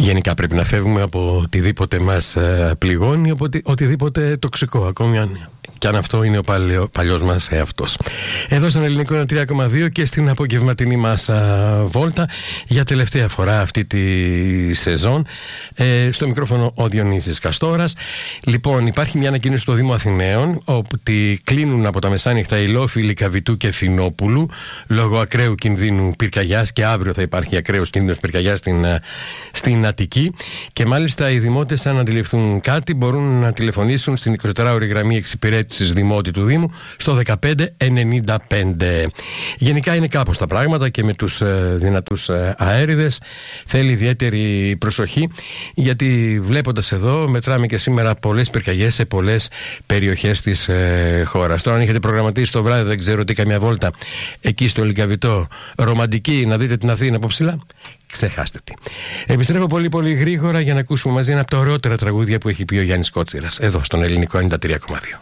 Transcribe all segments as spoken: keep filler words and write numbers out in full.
Γενικά πρέπει να φεύγουμε από οτιδήποτε μας πληγώνει, από οτι, οτιδήποτε τοξικό, ακόμη αν, και αν αυτό είναι ο παλαιο, παλιός μας εαυτός. Εδώ στον Ελληνικό ένα τρία κόμμα δύο και στην απογευματινή μας α, βόλτα για τελευταία φορά αυτή τη σεζόν. Ε, στο μικρόφωνο ο Διονύσης Καστόρας. Λοιπόν, υπάρχει μια ανακοίνωση του Δήμου Αθηναίων ότι κλείνουν από τα μεσάνυχτα οι λόφιλοι Καβιτού και Φινόπουλου λόγω ακραίου κινδύνου πυρκαγιάς, και αύριο θα υπάρχει ακραίος κίνδυνος πυρκαγιάς στην, στην Αττική. Και μάλιστα οι δημότες, αν αντιληφθούν κάτι, μπορούν να τηλεφωνήσουν στην εικοσιτετράωρη γραμμή εξυπηρέτησης Δημότη του Δήμου στο δεκαπέντε ενενήντα πέντε. Γενικά είναι κάπως τα πράγματα και με τους ε, δυνατούς ε, αέριδες θέλει ιδιαίτερη προσοχή, γιατί βλέποντας εδώ μετράμε και σήμερα πολλές πυρκαγιές σε πολλές περιοχές της ε, χώρας. Τώρα αν έχετε προγραμματίσει το βράδυ, δεν ξέρω τι, καμιά βόλτα εκεί στο Λυκαβητό ρομαντική, να δείτε την Αθήνα από ψηλά, ξεχάστε τι. Επιστρέφω πολύ πολύ γρήγορα για να ακούσουμε μαζί ένα από τα ωραιότερα τραγούδια που έχει πει ο Γιάννης Κότσιρας εδώ στον Ελληνικό ενενήντα τρία κόμμα δύο.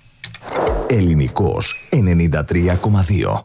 Ελληνικός ενενήντα τρία κόμμα δύο.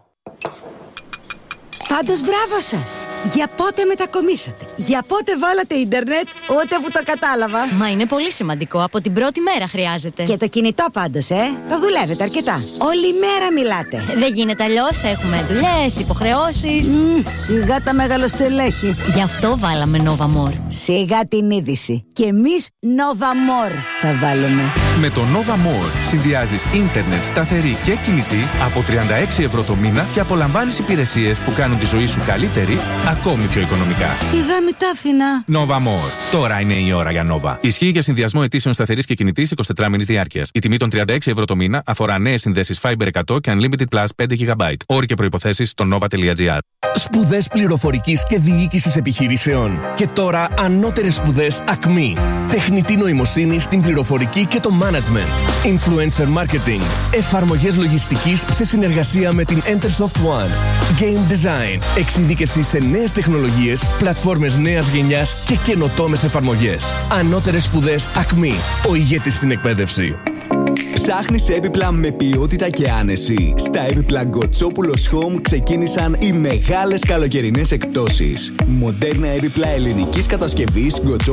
Πάντως μπράβο σας! Για πότε μετακομίσατε? Για πότε βάλατε ίντερνετ? Ούτε που το κατάλαβα. Μα είναι πολύ σημαντικό, από την πρώτη μέρα χρειάζεται. Και το κινητό πάντως, ε! Το δουλεύετε αρκετά. Όλη μέρα μιλάτε. Δεν γίνεται αλλιώς, έχουμε δουλειές, υποχρεώσεις. Mm, σιγά τα μεγαλοστελέχη. Γι' αυτό βάλαμε Nova More. Σιγά την είδηση. Και εμείς Nova More θα βάλουμε. Με το Nova More συνδυάζεις ίντερνετ σταθερή και κινητή από τριάντα έξι ευρώ το μήνα και απολαμβάνεις υπηρεσίες που κάνουν τη ζωή σου καλύτερη, ακόμη πιο οικονομικά. Σιγά μη τα άφηνα. Nova More. Τώρα είναι η ώρα για Nova. Ισχύει για συνδυασμό αιτήσεων σταθερής και κινητής εικοσιτετράμηνης διάρκειας. Η τιμή των τριάντα έξι ευρώ το μήνα αφορά νέες συνδέσεις Fiber εκατό και Unlimited Plus πέντε γιγαμπάιτ. Όροι και προϋποθέσεις στο nova τελεία gr. Σπουδές πληροφορικής και διοίκησης επιχειρήσεων. Και τώρα ανώτερες σπουδές Ακμή. Τεχνητή νοημοσύνη στην πληροφορική και το management. Influencer marketing. Εφαρμογές λογιστικής σε συνεργασία με την Entersoft One. Game design. Εξειδίκευση σε νέες τεχνολογίες, πλατφόρμες νέας γενιάς και καινοτόμες εφαρμογές. Ανώτερες σπουδές Ακμή. Ο ηγέτης στην εκπαίδευση. Ψάχνεις έπιπλα με ποιότητα και άνεση? Στα έπιπλα Γκοτσόπουλος Home ξεκίνησαν οι μεγάλες καλοκαιρινές εκπτώσεις. Μοντέρνα έπιπλα ελληνικής κατασκευής Γκοτσόπουλος